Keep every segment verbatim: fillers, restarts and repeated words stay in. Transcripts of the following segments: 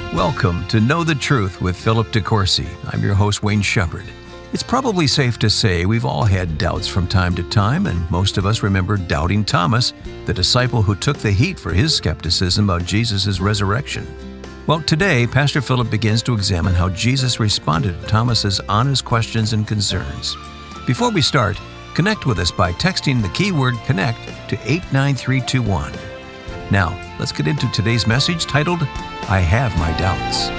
Welcome to Know the Truth with Philip DeCourcy. I'm your host, Wayne Shepherd. It's probably safe to say we've all had doubts from time to time, and most of us remember doubting Thomas, the disciple who took the heat for his skepticism about Jesus' resurrection. Well, today, Pastor Philip begins to examine how Jesus responded to Thomas's honest questions and concerns. Before we start, connect with us by texting the keyword CONNECT to eight nine three two one. Now, let's get into today's message titled, I Have My Doubts.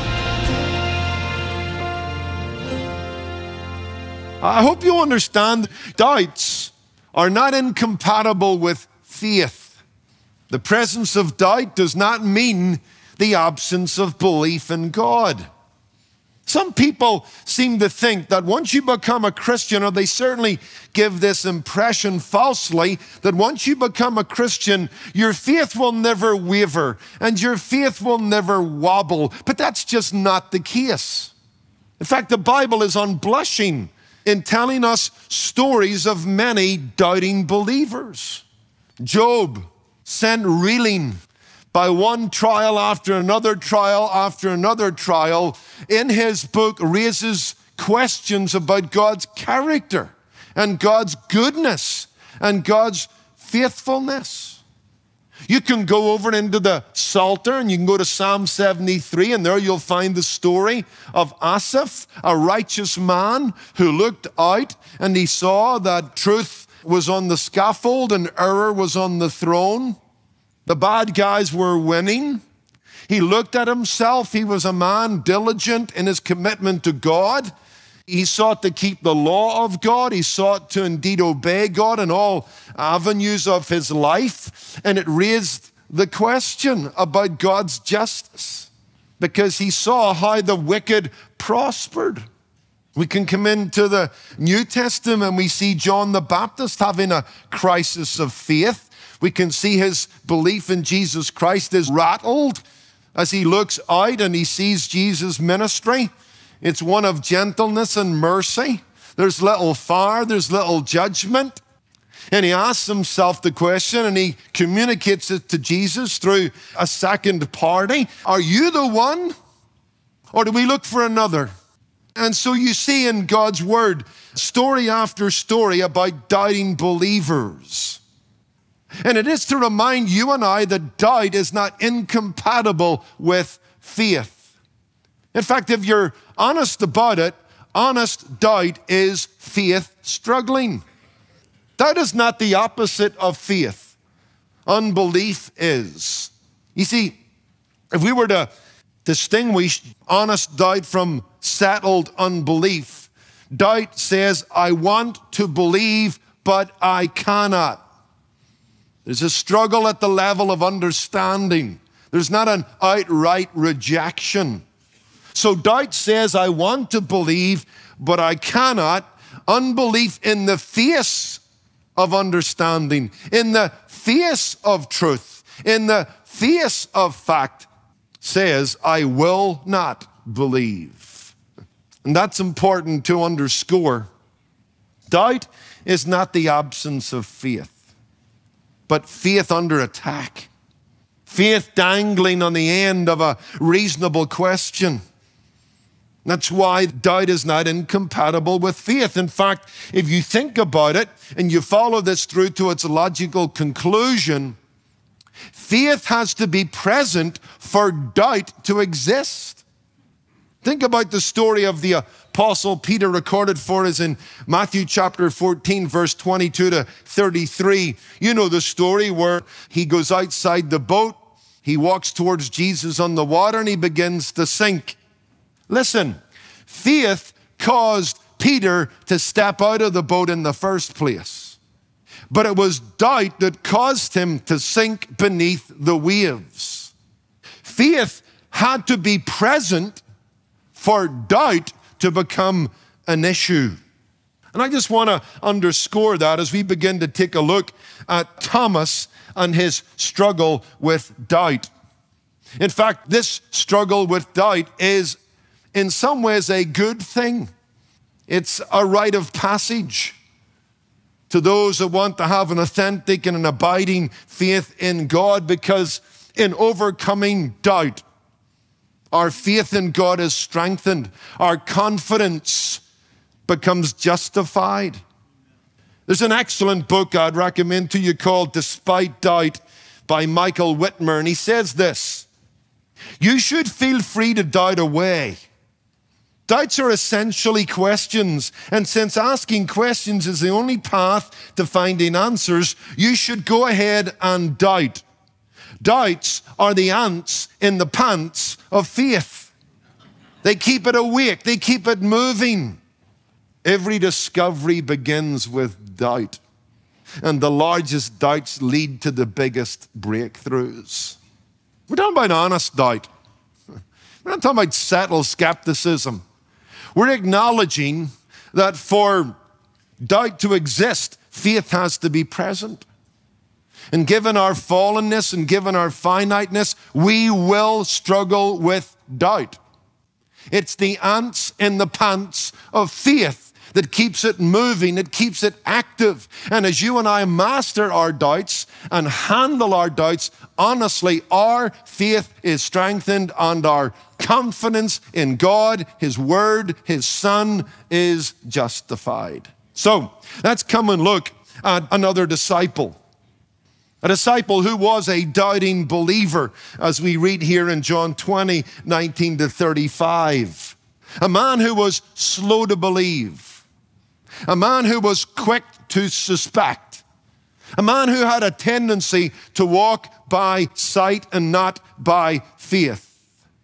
I hope you understand doubts are not incompatible with faith. The presence of doubt does not mean the absence of belief in God. Some people seem to think that once you become a Christian, or they certainly give this impression falsely, that once you become a Christian, your faith will never waver and your faith will never wobble. But that's just not the case. In fact, the Bible is unblushing in telling us stories of many doubting believers. Job, sent reeling by one trial after another trial after another trial, in his book raises questions about God's character and God's goodness and God's faithfulness. You can go over into the Psalter and you can go to Psalm seventy-three, and there you'll find the story of Asaph, a righteous man who looked out and he saw that truth was on the scaffold and error was on the throne. The bad guys were winning. He looked at himself. He was a man diligent in his commitment to God. He sought to keep the law of God. He sought to indeed obey God in all avenues of his life. And it raised the question about God's justice, because he saw how the wicked prospered. We can come into the New Testament and we see John the Baptist having a crisis of faith. We can see his belief in Jesus Christ is rattled as he looks out and he sees Jesus' ministry. It's one of gentleness and mercy. There's little fire, there's little judgment. And he asks himself the question, and he communicates it to Jesus through a second party. Are you the one? Or do we look for another? And so you see in God's word, story after story about doubting believers. And it is to remind you and I that doubt is not incompatible with faith. In fact, if you're honest about it, honest doubt is faith struggling. Doubt is not the opposite of faith. Unbelief is. You see, if we were to distinguish honest doubt from settled unbelief, doubt says, I want to believe, but I cannot. There's a struggle at the level of understanding. There's not an outright rejection. So doubt says, I want to believe, but I cannot. Unbelief in the face of understanding, in the face of truth, in the face of fact, says, I will not believe. And that's important to underscore. Doubt is not the absence of faith, but faith under attack. Faith dangling on the end of a reasonable question. That's why doubt is not incompatible with faith. In fact, if you think about it and you follow this through to its logical conclusion, faith has to be present for doubt to exist. Think about the story of the Apostle Peter recorded for us in Matthew chapter fourteen, verse twenty-two to thirty-three. You know the story where he goes outside the boat, he walks towards Jesus on the water, and he begins to sink. Listen, faith caused Peter to step out of the boat in the first place, but it was doubt that caused him to sink beneath the waves. Faith had to be present for doubt to become an issue. And I just want to underscore that as we begin to take a look at Thomas and his struggle with doubt. In fact, this struggle with doubt is in some ways a good thing. It's a rite of passage to those that want to have an authentic and an abiding faith in God, because in overcoming doubt, Our faith in God is strengthened. Our confidence becomes justified. There's an excellent book I'd recommend to you called Despite Doubt by Michael Whitmer, and he says this: you should feel free to doubt away. Doubts are essentially questions, and since asking questions is the only path to finding answers, you should go ahead and doubt. Doubts are the ants in the pants of faith. They keep it awake, they keep it moving. Every discovery begins with doubt, and the largest doubts lead to the biggest breakthroughs. We're talking about honest doubt. We're not talking about settled skepticism. We're acknowledging that for doubt to exist, faith has to be present. And given our fallenness and given our finiteness, we will struggle with doubt. It's the ants in the pants of faith that keeps it moving, it keeps it active. And as you and I master our doubts and handle our doubts honestly, our faith is strengthened and our confidence in God, His Word, His Son is justified. So let's come and look at another disciple. A disciple who was a doubting believer, as we read here in John twenty, nineteen to thirty-five. A man who was slow to believe. A man who was quick to suspect. A man who had a tendency to walk by sight and not by faith.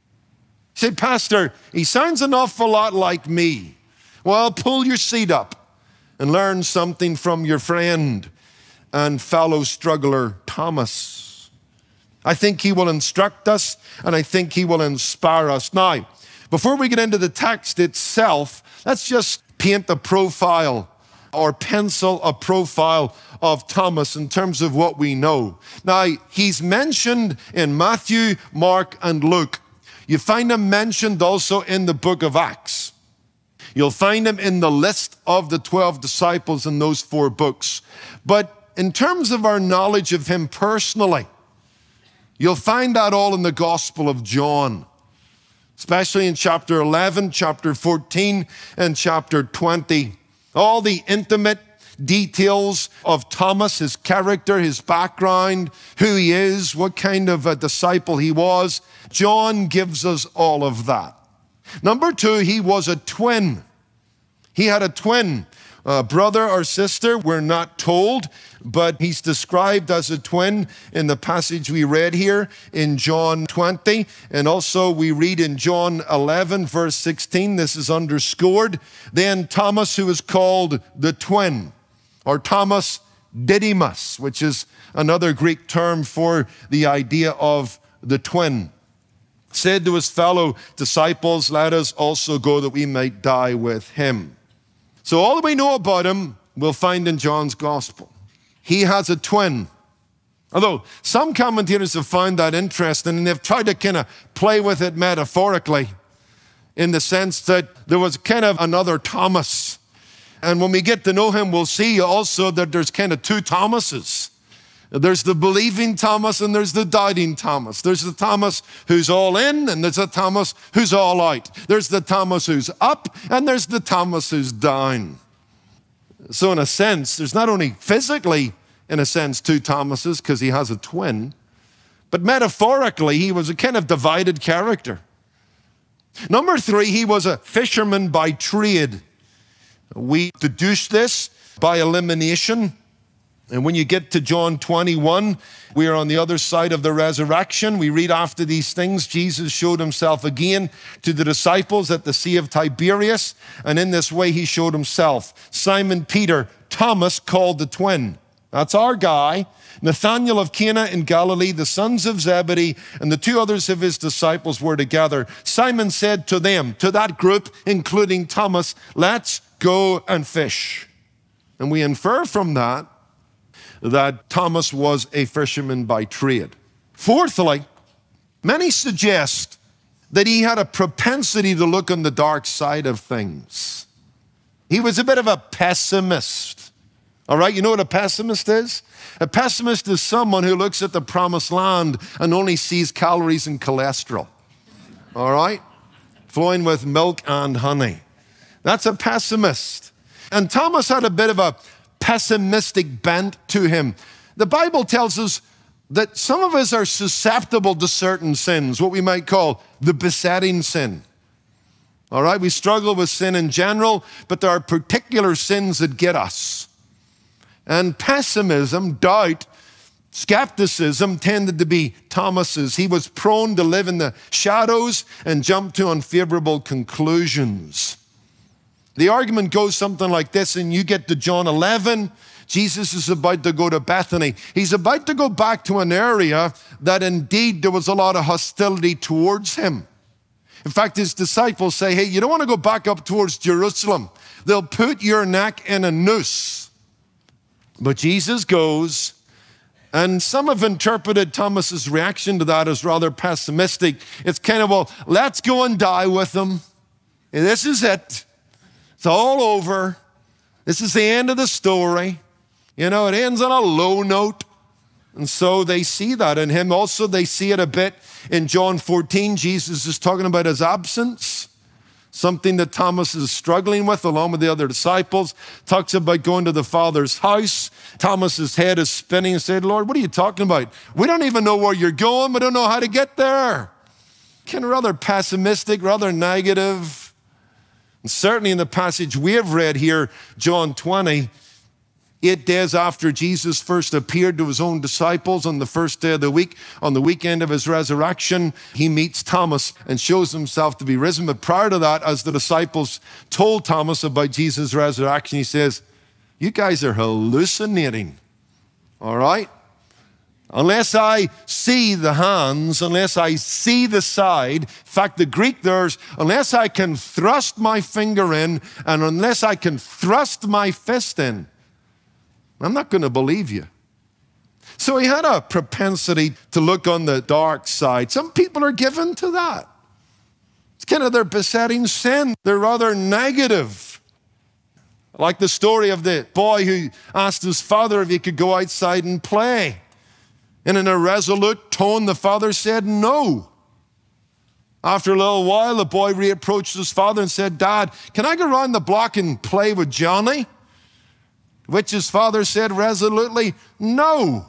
You say, Pastor, he sounds an awful lot like me. Well, pull your seat up and learn something from your friend and fellow struggler, Thomas. I think he will instruct us, and I think he will inspire us. Now, before we get into the text itself, let's just paint a profile or pencil a profile of Thomas in terms of what we know. Now, he's mentioned in Matthew, Mark, and Luke. You find him mentioned also in the book of Acts. You'll find him in the list of the twelve disciples in those four books. But in terms of our knowledge of him personally, you'll find that all in the Gospel of John, especially in chapter eleven, chapter fourteen, and chapter twenty. All the intimate details of Thomas, his character, his background, who he is, what kind of a disciple he was. John gives us all of that. Number two, he was a twin. He had a twin, a brother or sister, we're not told, but he's described as a twin in the passage we read here in John twenty. And also we read in John eleven, verse sixteen, this is underscored. Then Thomas, who is called the twin, or Thomas Didymus, which is another Greek term for the idea of the twin, said to his fellow disciples, let us also go that we might die with him. So all that we know about him, we'll find in John's gospel. He has a twin. Although some commentators have found that interesting, and they've tried to kind of play with it metaphorically in the sense that there was kind of another Thomas. And when we get to know him, we'll see also that there's kind of two Thomases. There's the believing Thomas and there's the doubting Thomas. There's the Thomas who's all in and there's the Thomas who's all out. There's the Thomas who's up and there's the Thomas who's down. So in a sense, there's not only physically, in a sense, two Thomases because he has a twin, but metaphorically, he was a kind of divided character. Number three, he was a fisherman by trade. We deduce this by elimination. And when you get to John twenty-one, we are on the other side of the resurrection. We read after these things, Jesus showed himself again to the disciples at the Sea of Tiberias. And in this way, he showed himself. Simon Peter, Thomas called the twin. That's our guy. Nathanael of Cana in Galilee, the sons of Zebedee, and the two others of his disciples were together. Simon said to them, to that group, including Thomas, let's go and fish. And we infer from that that Thomas was a fisherman by trade. Fourthly, many suggest that he had a propensity to look on the dark side of things. He was a bit of a pessimist. All right, you know what a pessimist is? A pessimist is someone who looks at the promised land and only sees calories and cholesterol. all right? Flowing with milk and honey. That's a pessimist. And Thomas had a bit of a pessimistic bent to him. The Bible tells us that some of us are susceptible to certain sins, what we might call the besetting sin. All right, we struggle with sin in general, but there are particular sins that get us. And pessimism, doubt, skepticism tended to be Thomas's. He was prone to live in the shadows and jump to unfavorable conclusions. The argument goes something like this, and you get to John eleven, Jesus is about to go to Bethany. He's about to go back to an area that indeed there was a lot of hostility towards him. In fact, his disciples say, hey, you don't want to go back up towards Jerusalem. They'll put your neck in a noose. But Jesus goes, and some have interpreted Thomas's reaction to that as rather pessimistic. It's kind of, well, let's go and die with them. And this is it. It's all over. This is the end of the story. You know, it ends on a low note. And so they see that in him. Also, they see it a bit in John fourteen. Jesus is talking about his absence, something that Thomas is struggling with along with the other disciples. Talks about going to the Father's house. Thomas's head is spinning and said, Lord, what are you talking about? We don't even know where you're going. We don't know how to get there. Kind of rather pessimistic, rather negative. And certainly in the passage we have read here, John twenty, eight days after Jesus first appeared to his own disciples on the first day of the week, on the weekend of his resurrection, he meets Thomas and shows himself to be risen. But prior to that, as the disciples told Thomas about Jesus' resurrection, he says, you guys are hallucinating, all right? Unless I see the hands, unless I see the side, in fact, the Greek there's, unless I can thrust my finger in and unless I can thrust my fist in, I'm not going to believe you. So he had a propensity to look on the dark side. Some people are given to that. It's kind of their besetting sin. They're rather negative. Like the story of the boy who asked his father if he could go outside and play. In an irresolute tone, the father said no. After a little while, the boy reapproached his father and said, Dad, can I go around the block and play with Johnny? Which his father said resolutely, no.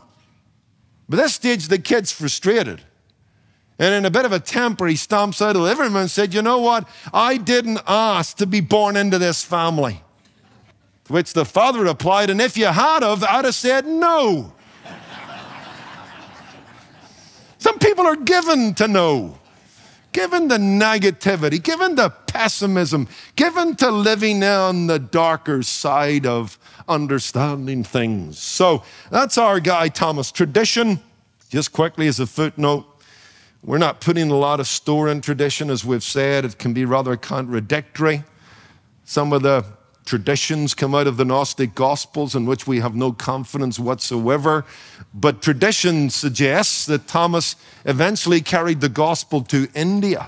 By this stage, the kid's frustrated. And in a bit of a temper, he stomps out of the living room and said, you know what? I didn't ask to be born into this family. To which the father replied, and if you had have, I'd have said no. Some people are given to no, given the negativity, given the pessimism, given to living on the darker side of understanding things. So that's our guy, Thomas. Tradition, just quickly as a footnote, we're not putting a lot of store in tradition, as we've said. It can be rather contradictory. Some of the traditions come out of the Gnostic Gospels in which we have no confidence whatsoever. But tradition suggests that Thomas eventually carried the gospel to India.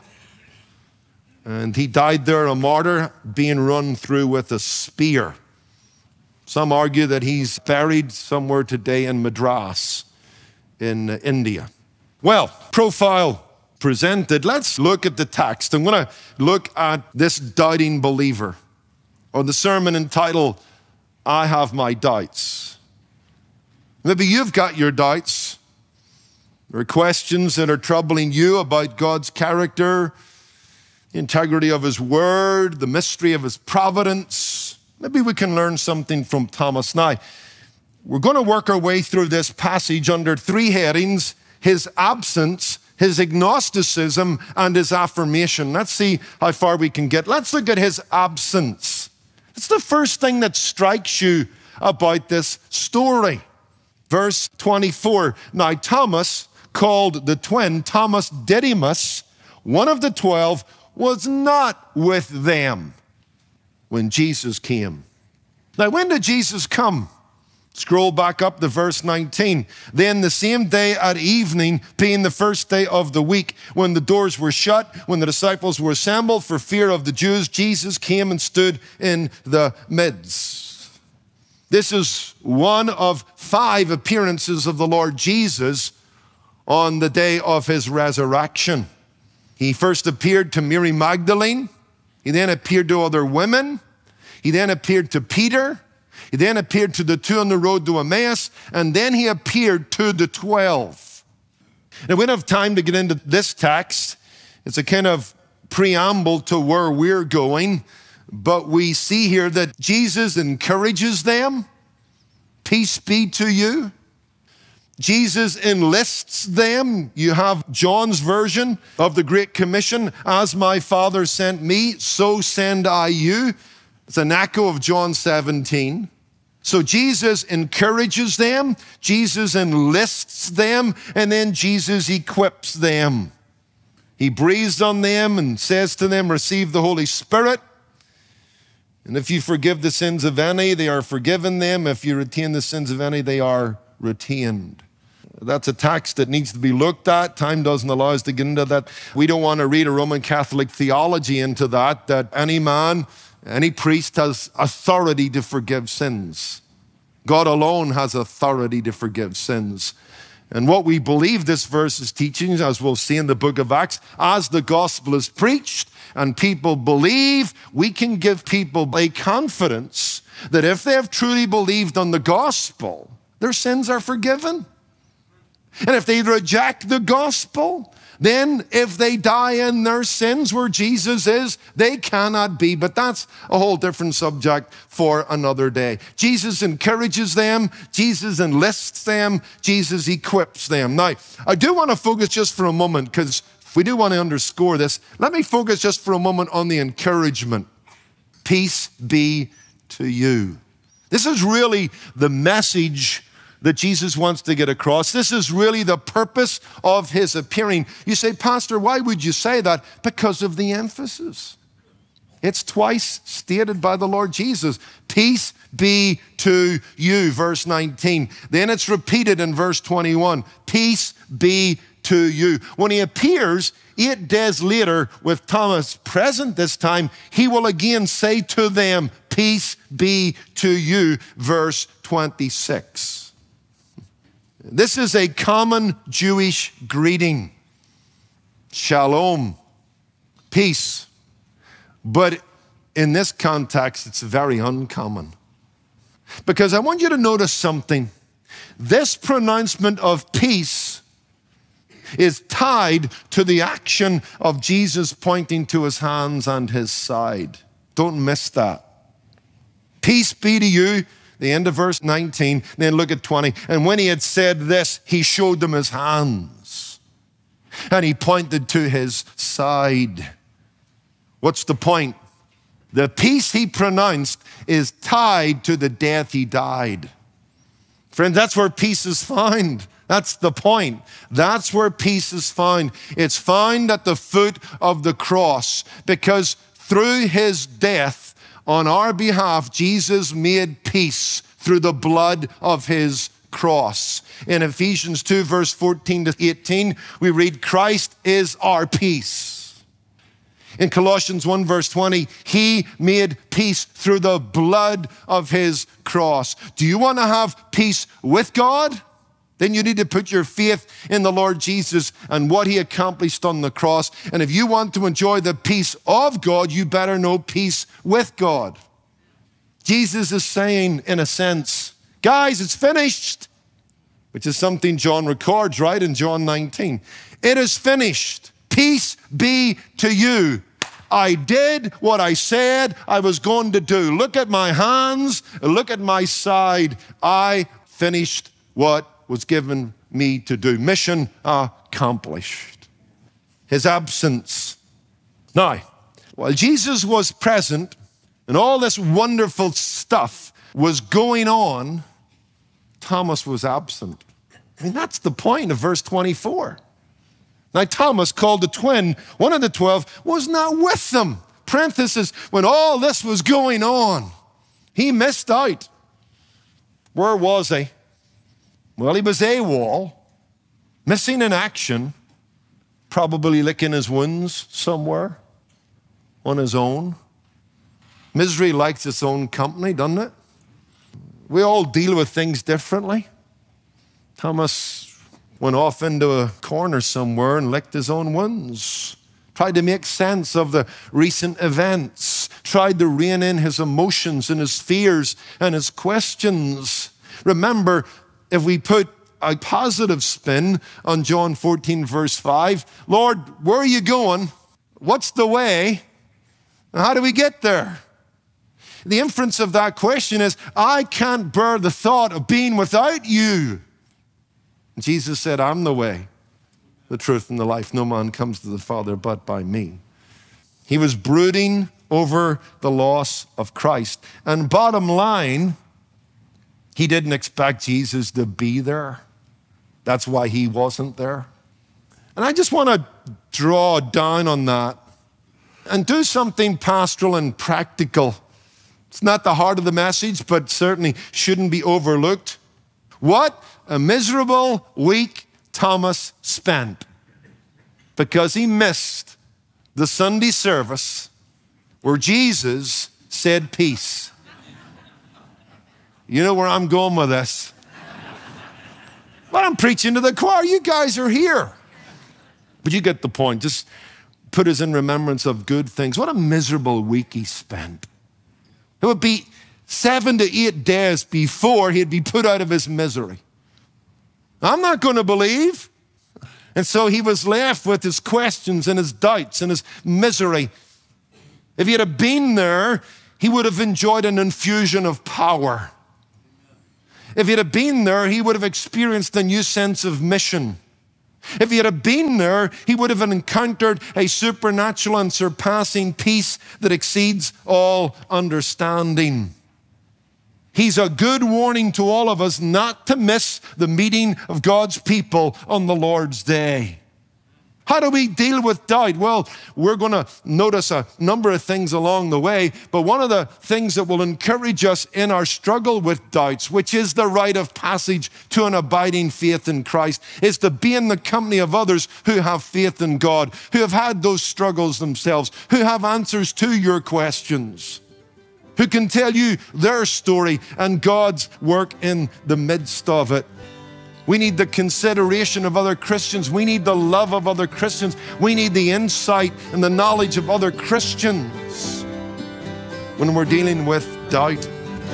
And he died there a martyr, being run through with a spear. Some argue that he's buried somewhere today in Madras in India. Well, profile presented. Let's look at the text. I'm going to look at this doubting believer, or the sermon entitled, I Have My Doubts. Maybe you've got your doubts. There are questions that are troubling you about God's character, the integrity of his word, the mystery of his providence. Maybe we can learn something from Thomas. Now, we're going to work our way through this passage under three headings: his absence, his agnosticism, and his affirmation. Let's see how far we can get. Let's look at his absence. It's the first thing that strikes you about this story. Verse twenty-four, now Thomas, called the twin, Thomas Didymus, one of the twelve, was not with them when Jesus came. Now, when did Jesus come? Scroll back up to verse nineteen. Then the same day at evening, being the first day of the week, when the doors were shut, when the disciples were assembled for fear of the Jews, Jesus came and stood in the midst. This is one of five appearances of the Lord Jesus on the day of his resurrection. He first appeared to Mary Magdalene. He then appeared to other women. He then appeared to Peter. He then appeared to the two on the road to Emmaus. And then he appeared to the twelve. Now, we don't have time to get into this text. It's a kind of preamble to where we're going. But we see here that Jesus encourages them. Peace be to you. Jesus enlists them. You have John's version of the Great Commission. As my Father sent me, so send I you. It's an echo of John seventeen. So Jesus encourages them, Jesus enlists them, and then Jesus equips them. He breathes on them and says to them, receive the Holy Spirit. And if you forgive the sins of any, they are forgiven them. If you retain the sins of any, they are retained. That's a text that needs to be looked at. Time doesn't allow us to get into that. We don't want to read a Roman Catholic theology into that, that any man, any priest has authority to forgive sins. God alone has authority to forgive sins. And what we believe this verse is teaching, as we'll see in the book of Acts, as the gospel is preached and people believe, we can give people a confidence that if they have truly believed on the gospel, their sins are forgiven. And if they reject the gospel, then if they die in their sins where Jesus is, they cannot be. But that's a whole different subject for another day. Jesus encourages them. Jesus enlists them. Jesus equips them. Now, I do want to focus just for a moment, because we do want to underscore this. Let me focus just for a moment on the encouragement. Peace be to you. This is really the message that Jesus wants to get across. This is really the purpose of his appearing. You say, Pastor, why would you say that? Because of the emphasis. It's twice stated by the Lord Jesus. Peace be to you, verse nineteen. Then it's repeated in verse twenty-one. Peace be to you. When he appears eight days later with Thomas present this time, he will again say to them, peace be to you, verse twenty-six. This is a common Jewish greeting. Shalom, peace. But in this context, it's very uncommon. Because I want you to notice something. This pronouncement of peace is tied to the action of Jesus pointing to his hands and his side. Don't miss that. Peace be to you. The end of verse nineteen, then look at twenty. And when he had said this, he showed them his hands. And he pointed to his side. What's the point? The peace he pronounced is tied to the death he died. Friends, that's where peace is found. That's the point. That's where peace is found. It's found at the foot of the cross, because through his death, on our behalf, Jesus made peace through the blood of his cross. In Ephesians two, verse fourteen to eighteen, we read, Christ is our peace. In Colossians one, verse twenty, he made peace through the blood of his cross. Do you want to have peace with God? Then you need to put your faith in the Lord Jesus and what he accomplished on the cross. And if you want to enjoy the peace of God, you better know peace with God. Jesus is saying, in a sense, guys, it's finished, which is something John records, right, in John nineteen. It is finished. Peace be to you. I did what I said I was going to do. Look at my hands. Look at my side. I finished what was given me to do. Mission accomplished. His absence. Now, while Jesus was present and all this wonderful stuff was going on, Thomas was absent. I mean, that's the point of verse twenty-four. Now, Thomas, called the twin, one of the twelve, was not with them. Parenthesis, when all this was going on, he missed out. Where was he? Well, he was AWOL, missing in action, probably licking his wounds somewhere on his own. Misery likes its own company, doesn't it? We all deal with things differently. Thomas went off into a corner somewhere and licked his own wounds. tried to make sense of the recent events, tried to rein in his emotions and his fears and his questions. Remember, if we put a positive spin on John fourteen, verse five, Lord, where are you going? What's the way? How do we get there? The inference of that question is, I can't bear the thought of being without you. Jesus said, I'm the way, the truth, and the life. No man comes to the Father but by me. He was brooding over the loss of Christ. And bottom line, he didn't expect Jesus to be there. That's why he wasn't there. And I just want to draw down on that and do something pastoral and practical. It's not the heart of the message, but certainly shouldn't be overlooked. What a miserable week Thomas spent because he missed the Sunday service where Jesus said peace. You know where I'm going with this. But I'm preaching to the choir. You guys are here. But you get the point. Just put us in remembrance of good things. What a miserable week he spent. It would be seven to eight days before he'd be put out of his misery. I'm not going to believe. And so he was left with his questions and his doubts and his misery. If he had been there, he would have enjoyed an infusion of power. If he had been there, he would have experienced a new sense of mission. If he had been there, he would have encountered a supernatural and surpassing peace that exceeds all understanding. He's a good warning to all of us not to miss the meeting of God's people on the Lord's day. How do we deal with doubt? Well, we're going to notice a number of things along the way, but one of the things that will encourage us in our struggle with doubts, which is the rite of passage to an abiding faith in Christ, is to be in the company of others who have faith in God, who have had those struggles themselves, who have answers to your questions, who can tell you their story and God's work in the midst of it. We need the consideration of other Christians. We need the love of other Christians. We need the insight and the knowledge of other Christians when we're dealing with doubt.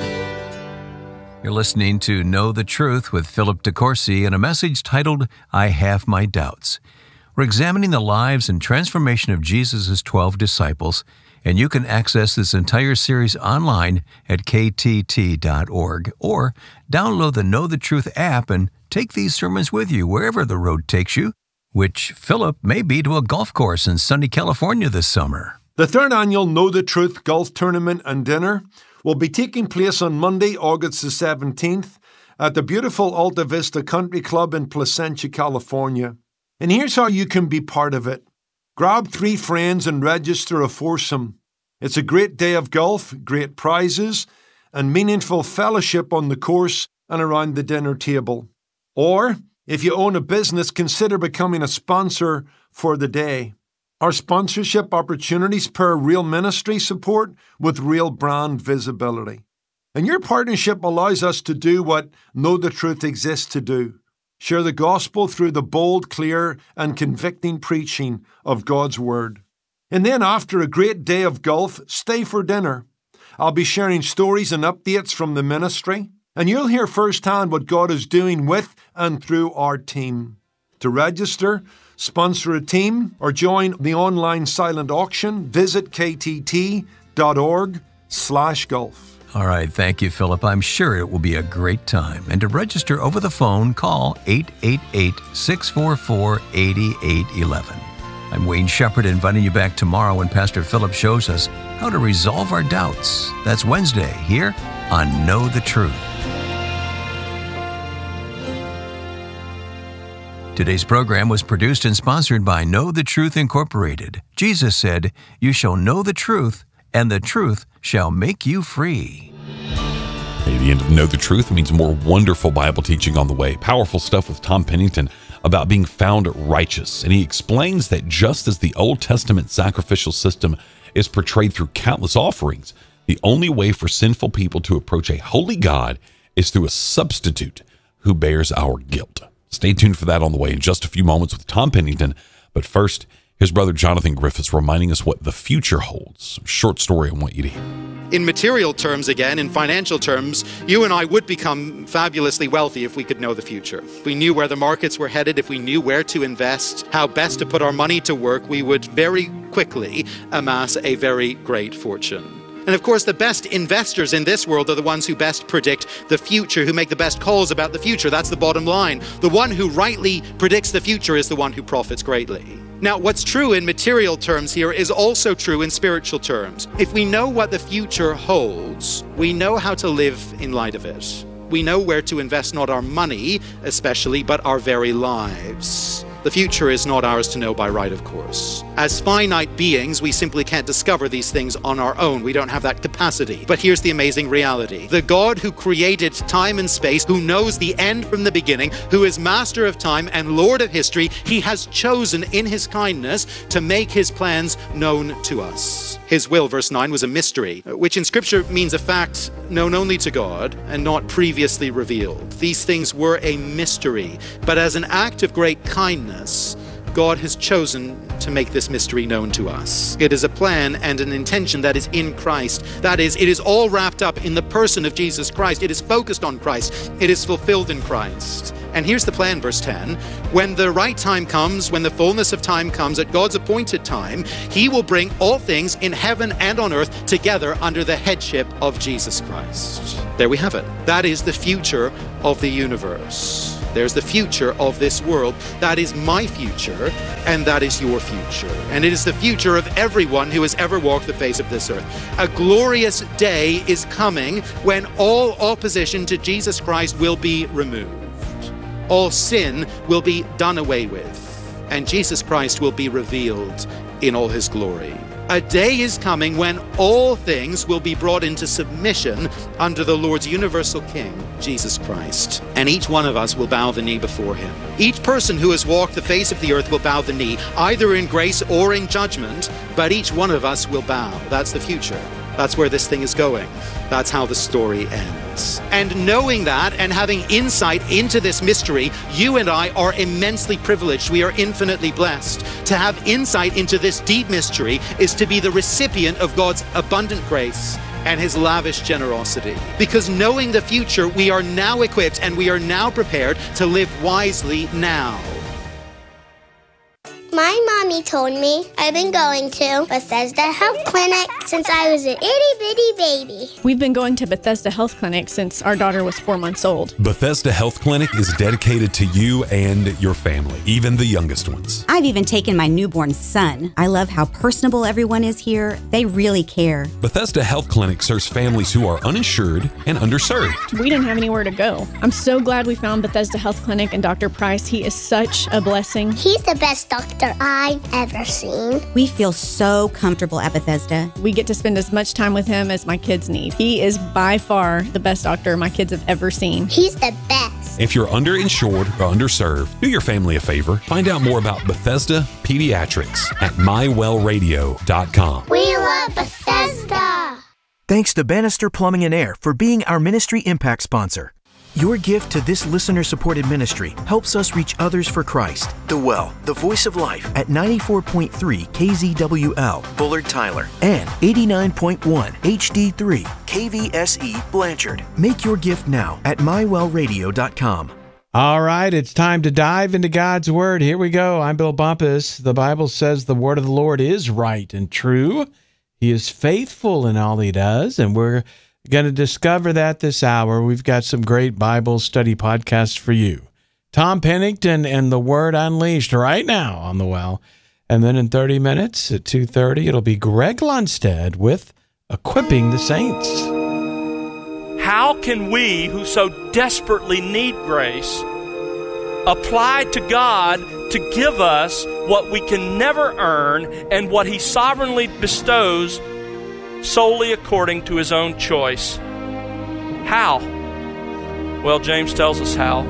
You're listening to Know the Truth with Philip DeCourcy and a message titled, I Have My Doubts. We're examining the lives and transformation of Jesus' twelve disciples, and you can access this entire series online at k t t dot org or download the Know the Truth app and take these sermons with you wherever the road takes you, which Philip may be to a golf course in sunny California this summer. The third annual Know the Truth Golf Tournament and Dinner will be taking place on Monday, August the seventeenth at the beautiful Alta Vista Country Club in Placentia, California. And here's how you can be part of it. Grab three friends and register a foursome. It's a great day of golf, great prizes, and meaningful fellowship on the course and around the dinner table. Or, if you own a business, consider becoming a sponsor for the day. Our sponsorship opportunities pair real ministry support with real brand visibility. And your partnership allows us to do what Know the Truth exists to do. Share the gospel through the bold, clear, and convicting preaching of God's Word. And then after a great day of golf, stay for dinner. I'll be sharing stories and updates from the ministry, and you'll hear firsthand what God is doing with and through our team. To register, sponsor a team, or join the online silent auction, visit k t t dot org slash golf. All right, thank you, Philip. I'm sure it will be a great time. And to register over the phone, call eight eight eight, six four four, eight eight one one. I'm Wayne Shepherd, inviting you back tomorrow when Pastor Philip shows us how to resolve our doubts. That's Wednesday here on Know the Truth. Today's program was produced and sponsored by Know the Truth Incorporated. Jesus said, "You shall know the truth, and the truth shall make you free." Hey, the end of Know the Truth means more wonderful Bible teaching on the way. Powerful stuff with Tom Pennington about being found righteous. And he explains that just as the Old Testament sacrificial system is portrayed through countless offerings, the only way for sinful people to approach a holy God is through a substitute who bears our guilt. Stay tuned for that on the way in just a few moments with Tom Pennington. But first, Here's Brother Jonathan Griffiths reminding us what the future holds. A short story I want you to hear. In material terms, again, in financial terms, you and I would become fabulously wealthy if we could know the future. If we knew where the markets were headed, if we knew where to invest, how best to put our money to work, we would very quickly amass a very great fortune. And of course, the best investors in this world are the ones who best predict the future, who make the best calls about the future. That's the bottom line. The one who rightly predicts the future is the one who profits greatly. Now, what's true in material terms here is also true in spiritual terms. If we know what the future holds, we know how to live in light of it. We know where to invest not our money, especially, but our very lives. The future is not ours to know by right, of course. As finite beings, we simply can't discover these things on our own. We don't have that capacity. But here's the amazing reality. The God who created time and space, who knows the end from the beginning, who is master of time and Lord of history, he has chosen in his kindness to make his plans known to us. His will, verse nine, was a mystery, which in Scripture means a fact known only to God and not previously revealed. These things were a mystery, but as an act of great kindness, God has chosen to make this mystery known to us. It is a plan and an intention that is in Christ. That is, it is all wrapped up in the person of Jesus Christ. It is focused on Christ. It is fulfilled in Christ. And here's the plan, verse ten. When the right time comes, when the fullness of time comes, at God's appointed time, he will bring all things in heaven and on earth together under the headship of Jesus Christ. There we have it. That is the future of the universe. There's the future of this world. That is my future, and that is your future. And it is the future of everyone who has ever walked the face of this earth. A glorious day is coming when all opposition to Jesus Christ will be removed. All sin will be done away with, and Jesus Christ will be revealed in all his glory. A day is coming when all things will be brought into submission under the Lord's universal King, Jesus Christ. And each one of us will bow the knee before him. Each person who has walked the face of the earth will bow the knee, either in grace or in judgment, but each one of us will bow. That's the future. That's where this thing is going. That's how the story ends. And knowing that and having insight into this mystery, you and I are immensely privileged. We are infinitely blessed. To have insight into this deep mystery is to be the recipient of God's abundant grace and his lavish generosity. Because knowing the future, we are now equipped and we are now prepared to live wisely now. My mommy told me I've been going to Bethesda Health Clinic since I was an itty-bitty baby. We've been going to Bethesda Health Clinic since our daughter was four months old. Bethesda Health Clinic is dedicated to you and your family, even the youngest ones. I've even taken my newborn son. I love how personable everyone is here. They really care. Bethesda Health Clinic serves families who are uninsured and underserved. We didn't have anywhere to go. I'm so glad we found Bethesda Health Clinic and Doctor Price. He is such a blessing. He's the best doctor I've ever seen. We feel so comfortable at Bethesda. We get to spend as much time with him as my kids need. He is by far the best doctor my kids have ever seen. He's the best. If you're underinsured or underserved, do your family a favor. Find out more about Bethesda Pediatrics at my well radio dot com. We love Bethesda. Thanks to Bannister Plumbing and Air for being our Ministry Impact sponsor. Your gift to this listener-supported ministry helps us reach others for Christ. The Well, the voice of life at ninety-four point three K Z W L, Bullard Tyler, and eighty-nine point one H D three K V S E Blanchard. Make your gift now at my well radio dot com. All right, it's time to dive into God's Word. Here we go. I'm Bill Bumpus. The Bible says the Word of the Lord is right and true. He is faithful in all he does, and we're going to discover that this hour. We've got some great Bible study podcasts for you. Tom Pennington and the Word Unleashed right now on The Well. And then in thirty minutes at two thirty, it'll be Greg Lundstedt with Equipping the Saints. How can we, who so desperately need grace, apply to God to give us what we can never earn and what He sovereignly bestows solely according to His own choice? How? Well, James tells us how.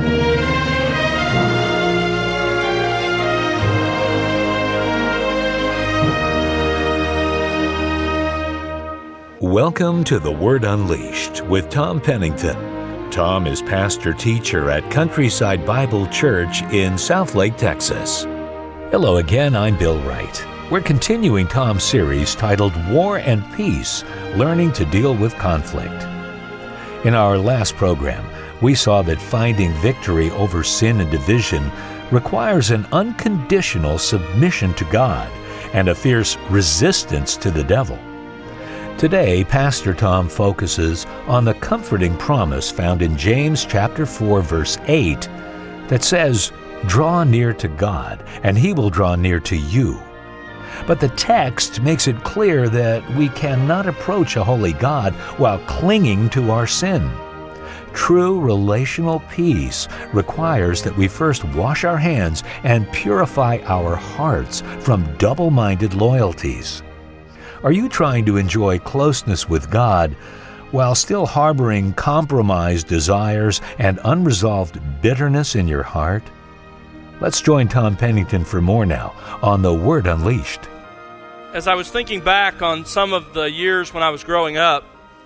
Welcome to The Word Unleashed with Tom Pennington. Tom is pastor-teacher at Countryside Bible Church in Southlake, Texas. Hello again, I'm Bill Wright. We're continuing Tom's series titled War and Peace, Learning to Deal with Conflict. In our last program, we saw that finding victory over sin and division requires an unconditional submission to God and a fierce resistance to the devil. Today, Pastor Tom focuses on the comforting promise found in James chapter four, verse eight, that says, "Draw near to God, and He will draw near to you." But the text makes it clear that we cannot approach a holy God while clinging to our sin. True relational peace requires that we first wash our hands and purify our hearts from double-minded loyalties. Are you trying to enjoy closeness with God while still harboring compromised desires and unresolved bitterness in your heart? Let's join Tom Pennington for more now on The Word Unleashed. As I was thinking back on some of the years when I was growing up,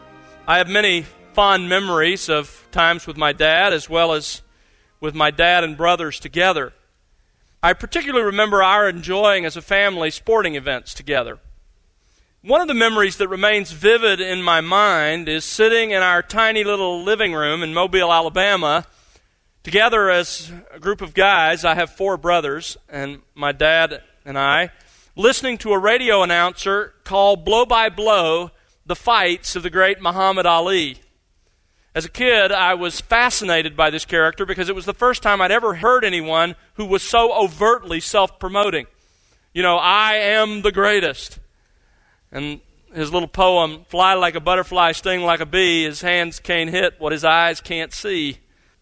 I have many fond memories of times with my dad as well as with my dad and brothers together. I particularly remember our enjoying as a family sporting events together. One of the memories that remains vivid in my mind is sitting in our tiny little living room in Mobile, Alabama, together as a group of guys. I have four brothers, and my dad and I, listening to a radio announcer call Blow by Blow the fights of the great Muhammad Ali. As a kid, I was fascinated by this character because it was the first time I'd ever heard anyone who was so overtly self-promoting. You know, I am the greatest. And his little poem, fly like a butterfly, sting like a bee, his hands can't hit what his eyes can't see.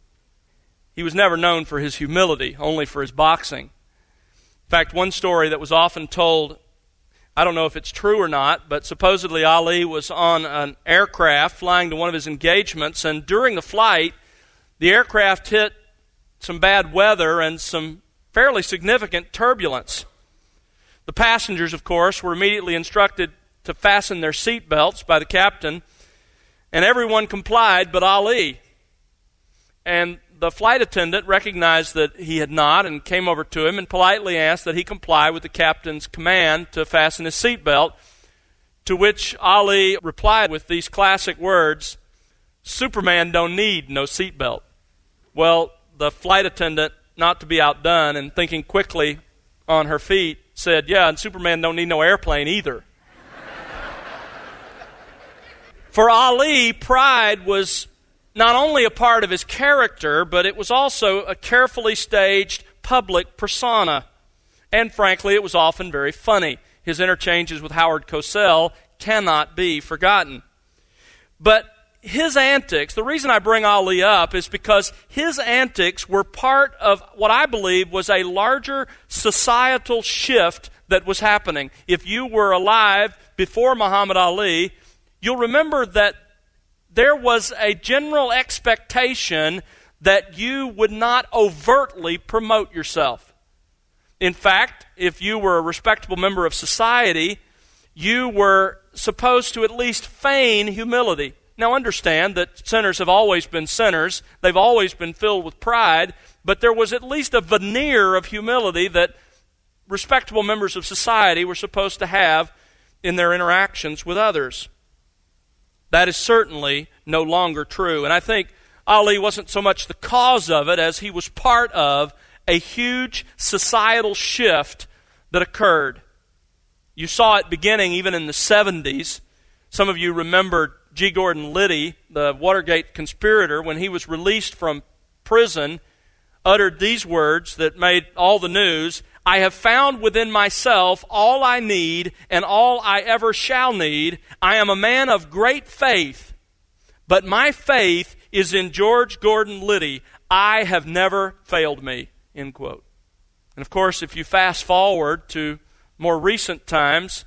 He was never known for his humility, only for his boxing. In fact, one story that was often told, I don't know if it's true or not, but supposedly Ali was on an aircraft flying to one of his engagements, and during the flight, the aircraft hit some bad weather and some fairly significant turbulence. The passengers, of course, were immediately instructed to fasten their seat belts by the captain, and everyone complied but Ali. And the flight attendant recognized that he had not and came over to him and politely asked that he comply with the captain's command to fasten his seatbelt, to which Ali replied with these classic words, "Superman don't need no seatbelt." Well, the flight attendant, not to be outdone and thinking quickly on her feet, said, "Yeah, and Superman don't need no airplane either." For Ali, pride was not only a part of his character, but it was also a carefully staged public persona. And frankly, it was often very funny. His interchanges with Howard Cosell cannot be forgotten. But his antics, the reason I bring Ali up is because his antics were part of what I believe was a larger societal shift that was happening. If you were alive before Muhammad Ali, you'll remember that there was a general expectation that you would not overtly promote yourself. In fact, if you were a respectable member of society, you were supposed to at least feign humility. Now understand that sinners have always been sinners. They've always been filled with pride, but there was at least a veneer of humility that respectable members of society were supposed to have in their interactions with others. That is certainly no longer true. And I think Ali wasn't so much the cause of it as he was part of a huge societal shift that occurred. You saw it beginning even in the seventies. Some of you remember G. Gordon Liddy, the Watergate conspirator, when he was released from prison, uttered these words that made all the news: "I have found within myself all I need and all I ever shall need. I am a man of great faith, but my faith is in George Gordon Liddy. I have never failed me." End quote. And of course, if you fast forward to more recent times,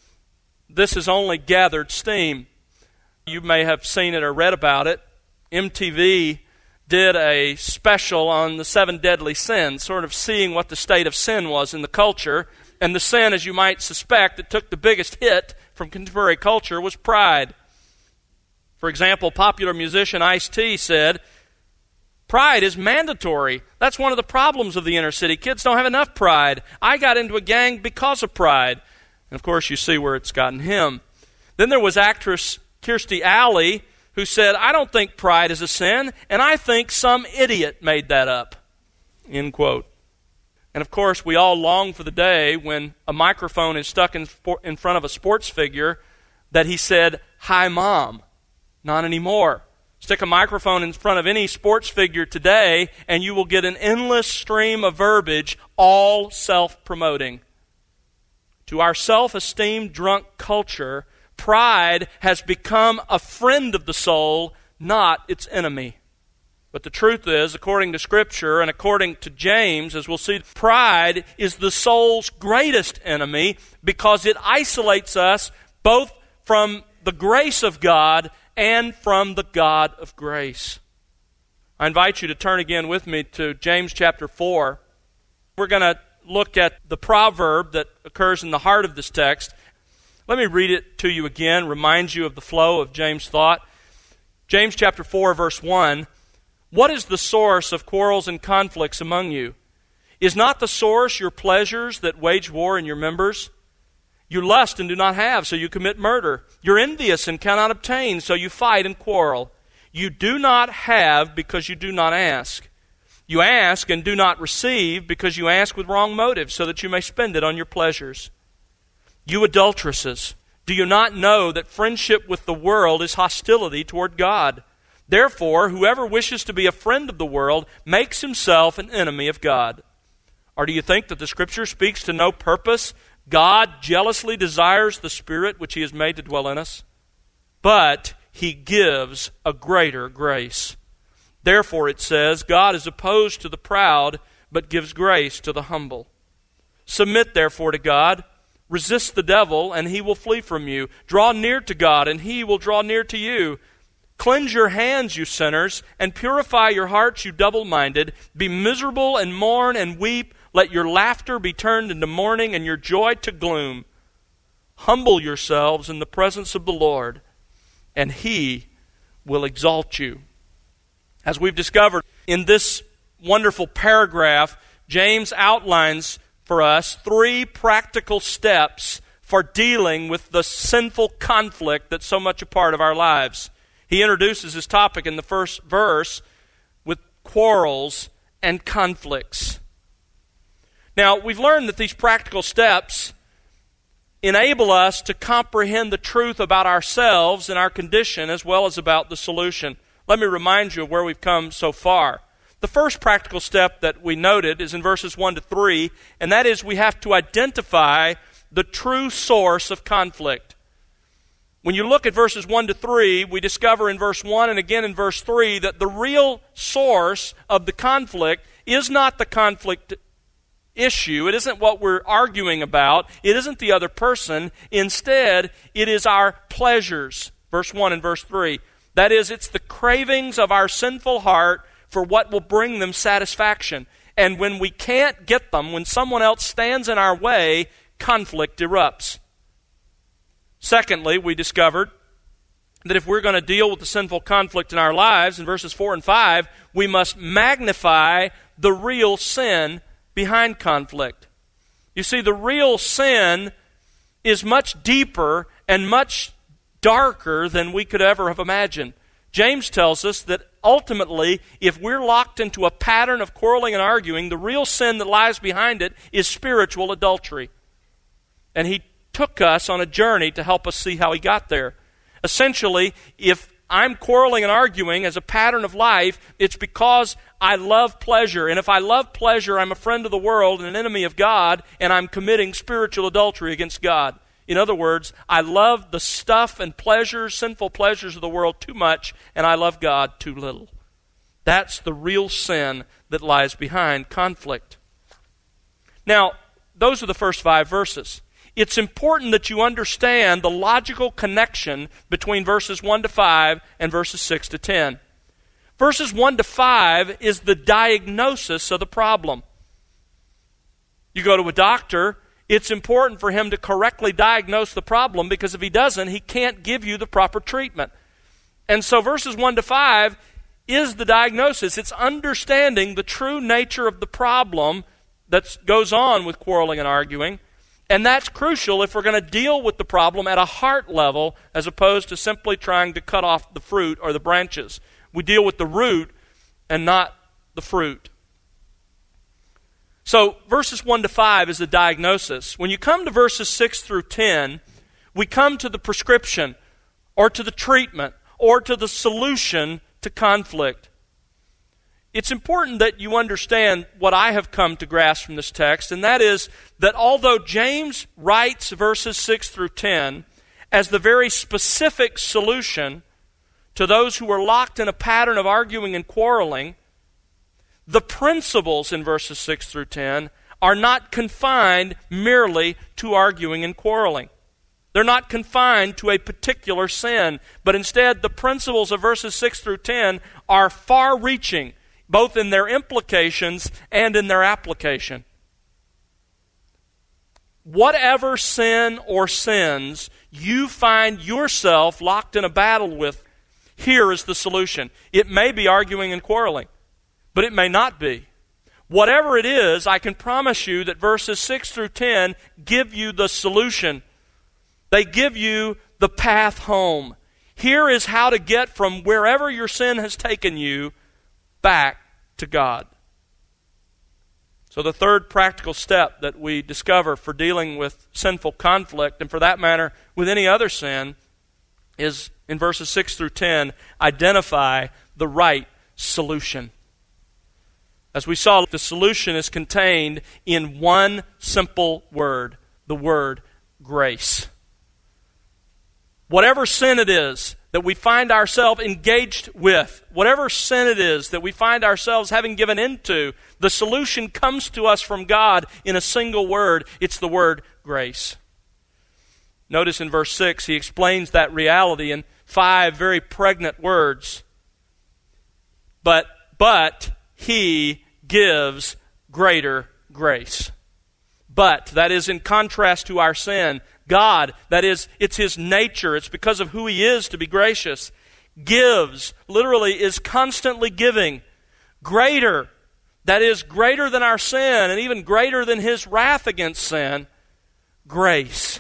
this has only gathered steam. You may have seen it or read about it. M T V did a special on the seven deadly sins, sort of seeing what the state of sin was in the culture. And the sin, as you might suspect, that took the biggest hit from contemporary culture was pride. For example, popular musician Ice-T said, Pride is mandatory. That's one of the problems of the inner city. Kids don't have enough pride. I got into a gang because of pride. And of course, you see where it's gotten him. Then there was actress Kirstie Alley, who said, I don't think pride is a sin, and I think some idiot made that up. End quote. And of course, we all long for the day when a microphone is stuck in, in front of a sports figure that he said, hi, Mom. Not anymore. Stick a microphone in front of any sports figure today, and you will get an endless stream of verbiage, all self-promoting. To our self-esteem drunk culture, pride has become a friend of the soul, not its enemy. But the truth is, according to Scripture and according to James, as we'll see, pride is the soul's greatest enemy because it isolates us both from the grace of God and from the God of grace. I invite you to turn again with me to James chapter four. We're going to look at the proverb that occurs in the heart of this text. Let me read it to you again, remind you of the flow of James' thought. James chapter four, verse one, what is the source of quarrels and conflicts among you? Is not the source your pleasures that wage war in your members? You lust and do not have, so you commit murder. You're envious and cannot obtain, so you fight and quarrel. You do not have because you do not ask. You ask and do not receive because you ask with wrong motives, so that you may spend it on your pleasures. You adulteresses, do you not know that friendship with the world is hostility toward God? Therefore, whoever wishes to be a friend of the world makes himself an enemy of God. Or do you think that the Scripture speaks to no purpose? God jealously desires the Spirit which He has made to dwell in us, but He gives a greater grace. Therefore it says, God is opposed to the proud, but gives grace to the humble. Submit therefore to God, resist the devil, and he will flee from you. Draw near to God, and He will draw near to you. Cleanse your hands, you sinners, and purify your hearts, you double-minded. Be miserable and mourn and weep. Let your laughter be turned into mourning and your joy to gloom. Humble yourselves in the presence of the Lord, and He will exalt you. As we've discovered in this wonderful paragraph, James outlines for us three practical steps for dealing with the sinful conflict that's so much a part of our lives. He introduces his topic in the first verse with quarrels and conflicts. Now, we've learned that these practical steps enable us to comprehend the truth about ourselves and our condition as well as about the solution. Let me remind you of where we've come so far. The first practical step that we noted is in verses one to three, and that is we have to identify the true source of conflict. When you look at verses one to three, we discover in verse one and again in verse three that the real source of the conflict is not the conflict issue. It isn't what we're arguing about. It isn't the other person. Instead, it is our pleasures. Verse one and verse three. That is, it's the cravings of our sinful heart for what will bring them satisfaction. And when we can't get them, when someone else stands in our way, conflict erupts. Secondly, we discovered that if we're going to deal with the sinful conflict in our lives, in verses four and five, we must magnify the real sin behind conflict. You see, the real sin is much deeper and much darker than we could ever have imagined. James tells us that ultimately, if we're locked into a pattern of quarreling and arguing, the real sin that lies behind it is spiritual adultery. And he took us on a journey to help us see how he got there. Essentially, if I'm quarreling and arguing as a pattern of life, it's because I love pleasure. And if I love pleasure, I'm a friend of the world and an enemy of God, and I'm committing spiritual adultery against God. In other words, I love the stuff and pleasures, sinful pleasures of the world too much, and I love God too little. That's the real sin that lies behind conflict. Now, those are the first five verses. It's important that you understand the logical connection between verses one to five and verses six to ten. Verses one to five is the diagnosis of the problem. You go to a doctor, it's important for him to correctly diagnose the problem, because if he doesn't, he can't give you the proper treatment. And so verses one to five is the diagnosis. It's understanding the true nature of the problem that goes on with quarreling and arguing. And that's crucial if we're going to deal with the problem at a heart level as opposed to simply trying to cut off the fruit or the branches. We deal with the root and not the fruit. So verses one to five is the diagnosis. When you come to verses six through ten, we come to the prescription or to the treatment or to the solution to conflict. It's important that you understand what I have come to grasp from this text, and that is that although James writes verses six through ten as the very specific solution to those who are locked in a pattern of arguing and quarreling, the principles in verses six through ten are not confined merely to arguing and quarreling. They're not confined to a particular sin, but instead the principles of verses six through ten are far-reaching, both in their implications and in their application. Whatever sin or sins you find yourself locked in a battle with, here is the solution. It may be arguing and quarreling, but it may not be. Whatever it is, I can promise you that verses six through ten give you the solution. They give you the path home. Here is how to get from wherever your sin has taken you back to God. So the third practical step that we discover for dealing with sinful conflict, and for that matter with any other sin, is in verses six through ten, identify the right solution. As we saw, the solution is contained in one simple word, the word grace. Whatever sin it is that we find ourselves engaged with, whatever sin it is that we find ourselves having given into, the solution comes to us from God in a single word. It's the word grace. Notice in verse six, he explains that reality in five very pregnant words. But, but he gives greater grace. But, that is in contrast to our sin. God, that is, it's His nature. It's because of who He is to be gracious. Gives, literally, is constantly giving. Greater, that is, greater than our sin and even greater than His wrath against sin. Grace.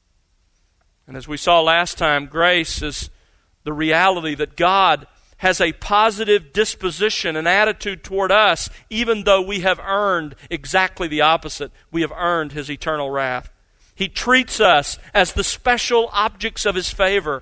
And as we saw last time, grace is the reality that God has a positive disposition, an attitude toward us, even though we have earned exactly the opposite. We have earned His eternal wrath. He treats us as the special objects of His favor.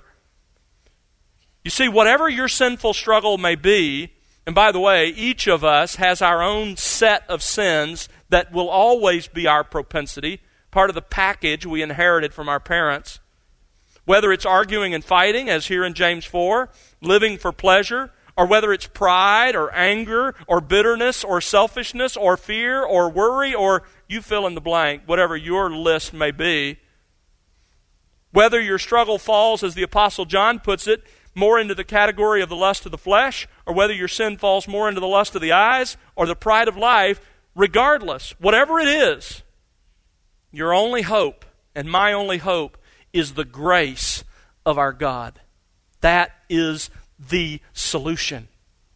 You see, whatever your sinful struggle may be, and by the way, each of us has our own set of sins that will always be our propensity, part of the package we inherited from our parents. Whether it's arguing and fighting, as here in James four, living for pleasure, or whether it's pride or anger or bitterness or selfishness or fear or worry or you fill in the blank, whatever your list may be. Whether your struggle falls, as the Apostle John puts it, more into the category of the lust of the flesh, or whether your sin falls more into the lust of the eyes or the pride of life, regardless, whatever it is, your only hope and my only hope is the grace of our God. That is the solution.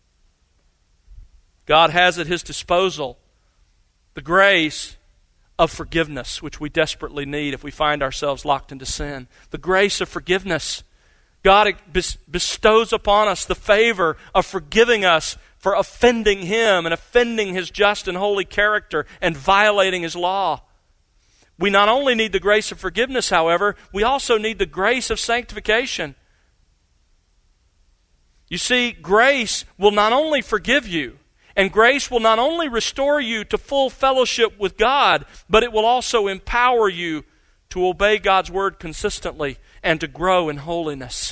God has at His disposal the grace of forgiveness, which we desperately need if we find ourselves locked into sin. The grace of forgiveness. God bestows upon us the favor of forgiving us for offending Him and offending His just and holy character and violating His law. We not only need the grace of forgiveness, however, we also need the grace of sanctification. You see, grace will not only forgive you, and grace will not only restore you to full fellowship with God, but it will also empower you to obey God's word consistently and to grow in holiness.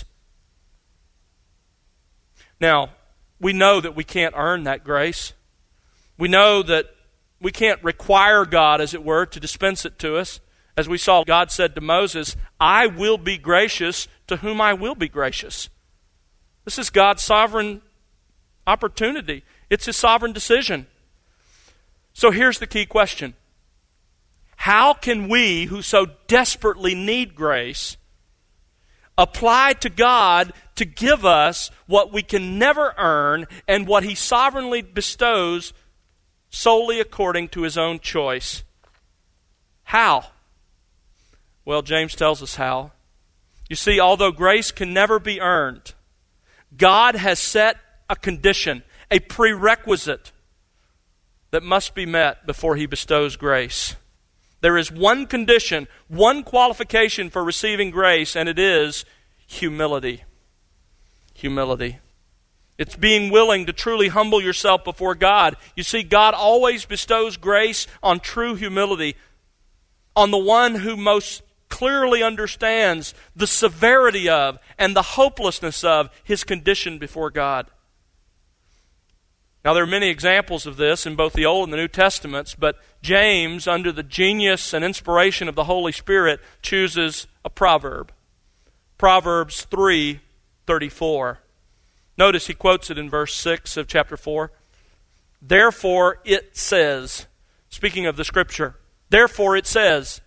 Now, we know that we can't earn that grace. We know that we can't require God, as it were, to dispense it to us. As we saw, God said to Moses, I will be gracious to whom I will be gracious. This is God's sovereign opportunity. It's His sovereign decision. So here's the key question. How can we, who so desperately need grace, applied to God to give us what we can never earn and what He sovereignly bestows solely according to His own choice. How? Well, James tells us how. You see, although grace can never be earned, God has set a condition, a prerequisite that must be met before He bestows grace. There is one condition, one qualification for receiving grace, and it is humility. Humility. It's being willing to truly humble yourself before God. You see, God always bestows grace on true humility, on the one who most clearly understands the severity of and the hopelessness of his condition before God. Now, there are many examples of this in both the Old and the New Testaments, but James, under the genius and inspiration of the Holy Spirit, chooses a proverb. Proverbs three thirty-four. Notice he quotes it in verse six of chapter four. Therefore it says, speaking of the Scripture, therefore it says,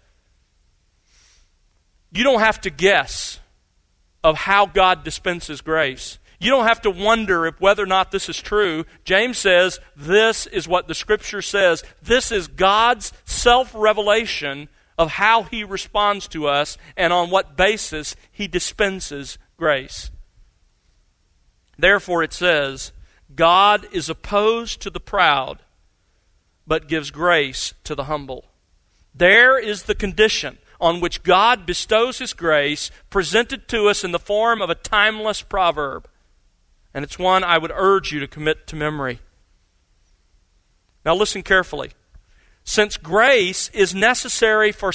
you don't have to guess of how God dispenses grace. You don't have to wonder if whether or not this is true. James says this is what the Scripture says. This is God's self-revelation of how He responds to us and on what basis He dispenses grace. Therefore it says, God is opposed to the proud, but gives grace to the humble. There is the condition on which God bestows His grace, presented to us in the form of a timeless proverb. And it's one I would urge you to commit to memory. Now listen carefully. Since grace is necessary for